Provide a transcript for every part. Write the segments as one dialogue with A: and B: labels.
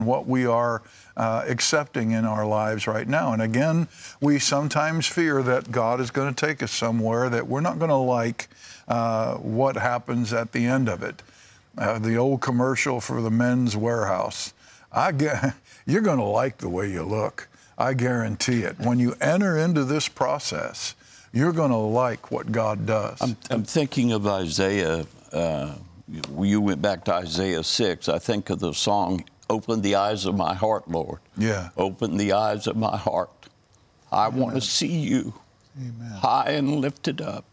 A: what we are accepting in our lives right now. And again, we sometimes fear that God is going to take us somewhere that we're not going to like what happens at the end of it. The old commercial for the Men's Warehouse. You're going to like the way you look. I guarantee it. When you enter into this process, you're going to like what God does.
B: I'm thinking of Isaiah. You went back to Isaiah 6. I think of the song, "Open the eyes of my heart, Lord."
A: Yeah.
B: Open the eyes of my heart. I want to see you high and lifted up.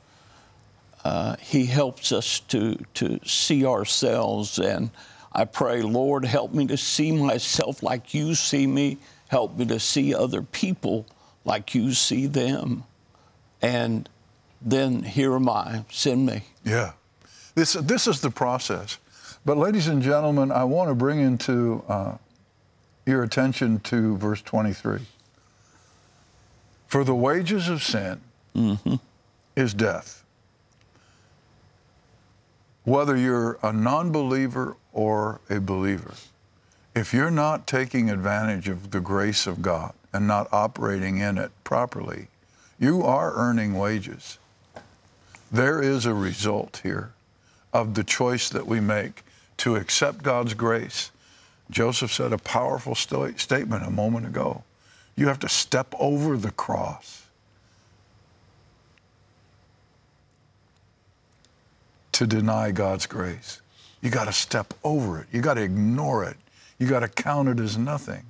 B: He helps us to see ourselves, and I pray, Lord, help me to see myself like you see me. Help me to see other people like you see them. And then here am I, send me.
A: Yeah. This is the process. But ladies and gentlemen, I want to bring into your attention to verse 23. For the wages of sin is death. Whether you're a non-believer or a believer, if you're not taking advantage of the grace of God and not operating in it properly, you are earning wages. There is a result here of the choice that we make to accept God's grace. Joseph said a powerful statement a moment ago. You have to step over the cross to deny God's grace. You got to step over it. You got to ignore it. You got to count it as nothing.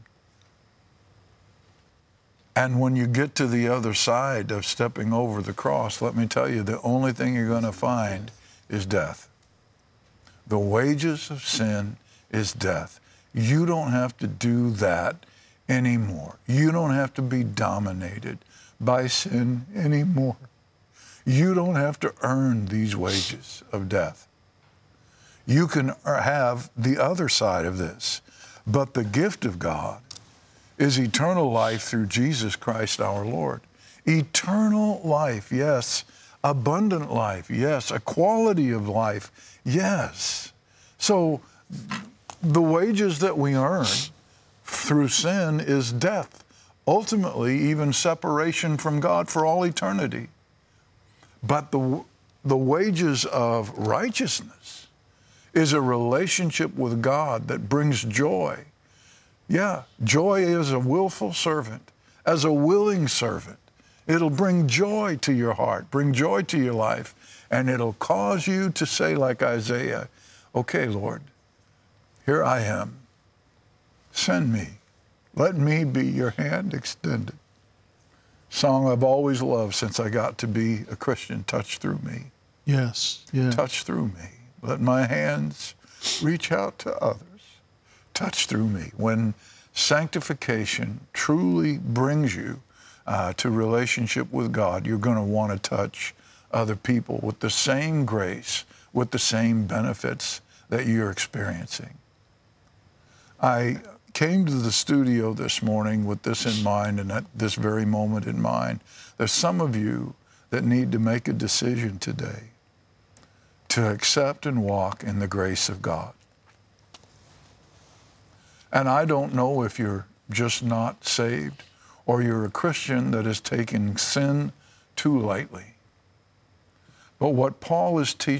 A: And when you get to the other side of stepping over the cross, let me tell you, the only thing you're going to find is death. The wages of sin is death. You don't have to do that anymore. You don't have to be dominated by sin anymore. You don't have to earn these wages of death. You can have the other side of this. But the gift of God is eternal life through Jesus Christ our Lord. Eternal life, yes. Abundant life, yes. A quality of life, yes. So the wages that we earn through sin is death. Ultimately, even separation from God for all eternity. But the wages of righteousness is a relationship with God that brings joy. Yeah, joy is a willful servant, as a willing servant. It'll bring joy to your heart, bring joy to your life, and it'll cause you to say like Isaiah, okay, Lord, here I am. Send me. Let me be your hand extended. Song I've always loved since I got to be a Christian, touch through me.
C: Yes, yes.
A: Touch through me. Let my hands reach out to others. Touch through me. When sanctification truly brings you to relationship with God, you're going to want to touch other people with the same grace, with the same benefits that you're experiencing. I came to the studio this morning with this in mind and at this very moment in mind. There's some of you that need to make a decision today to accept and walk in the grace of God. And I don't know if you're just not saved or you're a Christian that is taking sin too lightly. But what Paul is teaching